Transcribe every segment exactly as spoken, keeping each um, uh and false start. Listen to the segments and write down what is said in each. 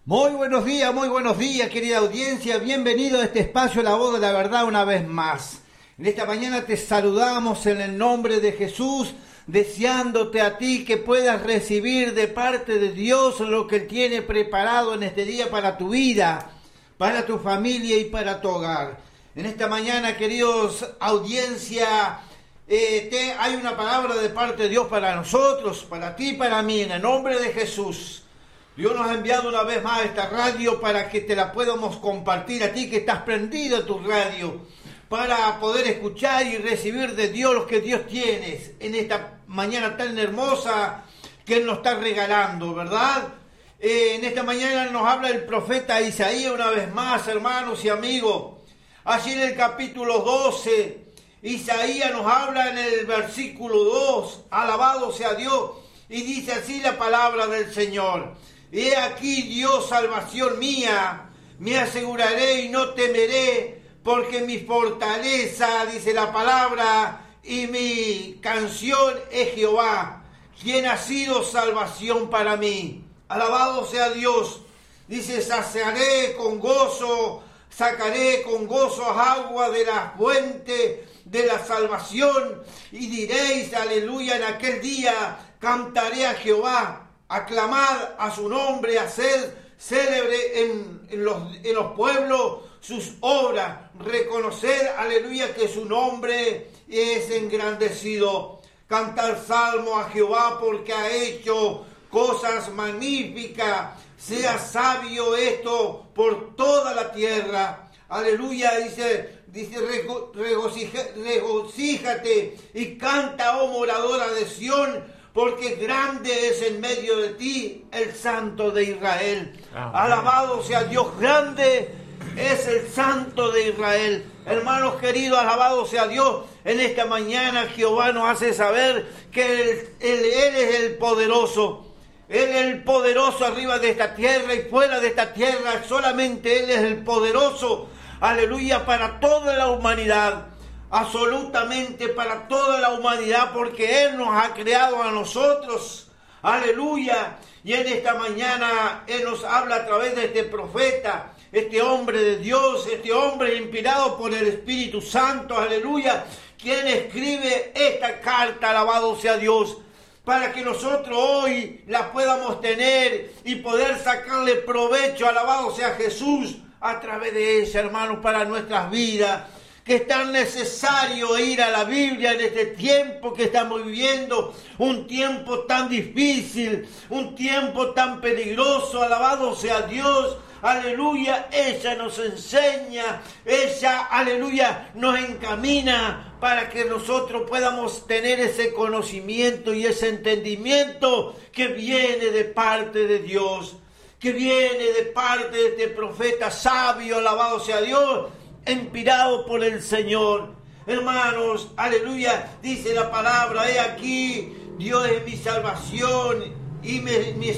Muy buenos días, muy buenos días, querida audiencia. Bienvenido a este espacio La Voz de la Verdad una vez más. En esta mañana te saludamos en el nombre de Jesús, deseándote a ti que puedas recibir de parte de Dios lo que Él tiene preparado en este día para tu vida, para tu familia y para tu hogar. En esta mañana, queridos audiencia, eh, te, hay una palabra de parte de Dios para nosotros, para ti y para mí, en el nombre de Jesús. Dios nos ha enviado una vez más a esta radio para que te la podamos compartir a ti que estás prendido a tu radio, para poder escuchar y recibir de Dios lo que Dios tiene en esta mañana tan hermosa que Él nos está regalando, ¿verdad? Eh, en esta mañana nos habla el profeta Isaías una vez más, hermanos y amigos. Allí en el capítulo doce, Isaías nos habla en el versículo dos, alabado sea Dios, y dice así la palabra del Señor. He aquí, Dios, salvación mía, me aseguraré y no temeré, porque mi fortaleza, dice la palabra, y mi canción es Jehová, quien ha sido salvación para mí. Alabado sea Dios. Dice, saciaré con gozo, sacaré con gozo agua de la fuente de la salvación, y diréis, aleluya, en aquel día cantaré a Jehová. Aclamad a su nombre, haced célebre en, en, los, en los pueblos sus obras, reconocer, aleluya, que su nombre es engrandecido. Cantar salmo a Jehová porque ha hecho cosas magníficas, sea sabio esto por toda la tierra. Aleluya, dice, dice regocija, regocíjate y canta, oh moradora de Sión, porque grande es en medio de ti el Santo de Israel. Amén. Alabado sea Dios, grande es el Santo de Israel. Hermanos queridos, alabado sea Dios. En esta mañana Jehová nos hace saber que Él, él, él es el poderoso. Él es el poderoso arriba de esta tierra y fuera de esta tierra. Solamente Él es el poderoso. Aleluya, para toda la humanidad. Absolutamente para toda la humanidad, porque Él nos ha creado a nosotros, aleluya, y en esta mañana Él nos habla a través de este profeta, este hombre de Dios, este hombre inspirado por el Espíritu Santo, aleluya, quien escribe esta carta, alabado sea Dios, para que nosotros hoy la podamos tener y poder sacarle provecho, alabado sea Jesús, a través de ella, hermanos, para nuestras vidas. Que es tan necesario ir a la Biblia en este tiempo que estamos viviendo, un tiempo tan difícil, un tiempo tan peligroso, alabado sea Dios, aleluya, ella nos enseña, ella, aleluya, nos encamina para que nosotros podamos tener ese conocimiento y ese entendimiento que viene de parte de Dios, que viene de parte de este profeta sabio, alabado sea Dios, inspirado por el Señor. Hermanos, aleluya, dice la palabra, he aquí, Dios es mi salvación y me, me,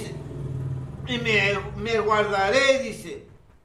y me, me guardaré, dice,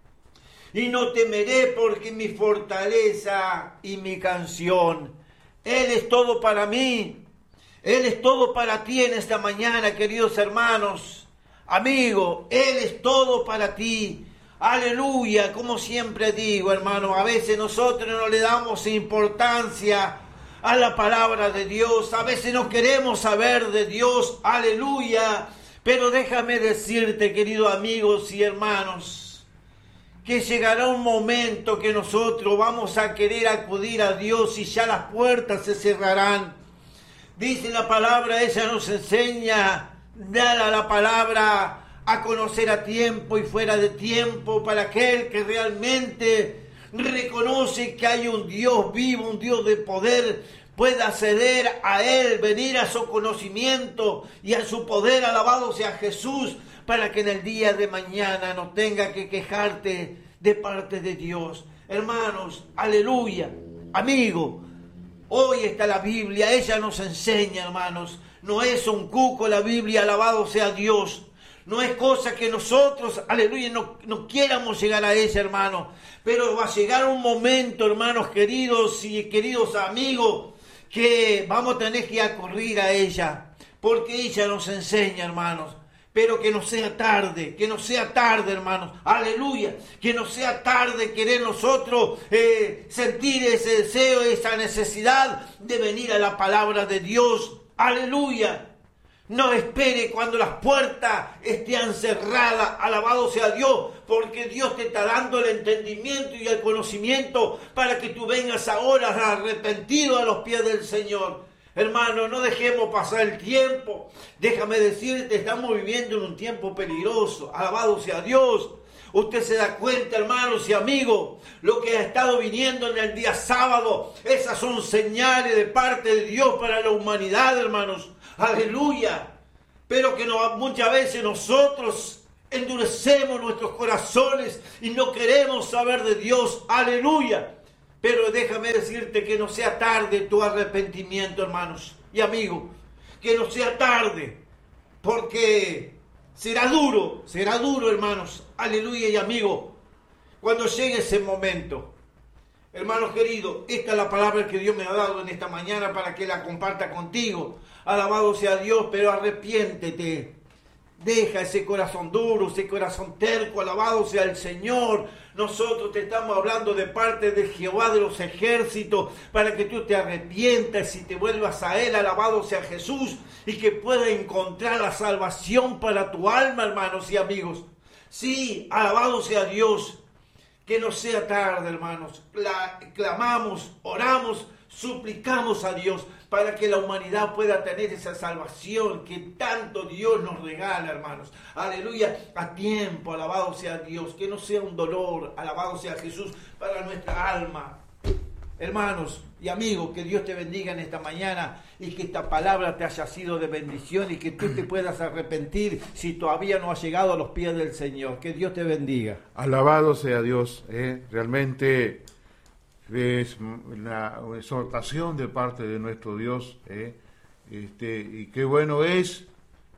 y no temeré porque mi fortaleza y mi canción. Él es todo para mí, Él es todo para ti en esta mañana, queridos hermanos, amigos, Él es todo para ti. Aleluya, como siempre digo, hermano, a veces nosotros no le damos importancia a la palabra de Dios, a veces no queremos saber de Dios, aleluya, pero déjame decirte, queridos amigos y hermanos, que llegará un momento que nosotros vamos a querer acudir a Dios y ya las puertas se cerrarán. Dice la palabra, ella nos enseña, dada la palabra, a conocer a tiempo y fuera de tiempo para aquel que realmente reconoce que hay un Dios vivo, un Dios de poder, pueda acceder a Él, venir a su conocimiento y a su poder, alabado sea Jesús, para que en el día de mañana no tenga que quejarte de parte de Dios. Hermanos, aleluya, amigo, hoy está la Biblia, ella nos enseña, hermanos, no es un cuco la Biblia, alabado sea Dios. No es cosa que nosotros, aleluya, no, no quieramos llegar a ella, hermano. Pero va a llegar un momento, hermanos queridos y queridos amigos, que vamos a tener que acudir a ella. Porque ella nos enseña, hermanos, Pero que no sea tarde, que no sea tarde, hermanos. Aleluya. Que no sea tarde querer nosotros eh, sentir ese deseo, esa necesidad de venir a la palabra de Dios. Aleluya. No espere cuando las puertas estén cerradas. Alabado sea Dios, porque Dios te está dando el entendimiento y el conocimiento para que tú vengas ahora arrepentido a los pies del Señor. Hermano, no dejemos pasar el tiempo. Déjame decirte, estamos viviendo en un tiempo peligroso. Alabado sea Dios. Usted se da cuenta, hermanos y amigos, lo que ha estado viniendo en el día sábado. Esas son señales de parte de Dios para la humanidad, hermanos. Aleluya. Pero que no, muchas veces nosotros endurecemos nuestros corazones y no queremos saber de Dios. Aleluya. Pero déjame decirte que no sea tarde tu arrepentimiento, hermanos y amigos. Que no sea tarde, porque será duro, será duro, hermanos. Aleluya y amigos, cuando llegue ese momento. Hermanos queridos, esta es la palabra que Dios me ha dado en esta mañana para que la comparta contigo. Alabado sea Dios, pero arrepiéntete. Deja ese corazón duro, ese corazón terco, alabado sea el Señor. Nosotros te estamos hablando de parte de Jehová de los ejércitos, para que tú te arrepientas y te vuelvas a Él, alabado sea Jesús, y que puedas encontrar la salvación para tu alma, hermanos y amigos. Sí, alabado sea Dios, que no sea tarde, hermanos. La, clamamos, oramos, suplicamos a Dios para que la humanidad pueda tener esa salvación que tanto Dios nos regala, hermanos. Aleluya, a tiempo, alabado sea Dios, que no sea un dolor, alabado sea Jesús, para nuestra alma. Hermanos y amigos, que Dios te bendiga en esta mañana y que esta palabra te haya sido de bendición y que tú te puedas arrepentir si todavía no has llegado a los pies del Señor. Que Dios te bendiga. Alabado sea Dios, ¿eh? Realmente es una exhortación de parte de nuestro Dios, ¿eh? este, y qué bueno es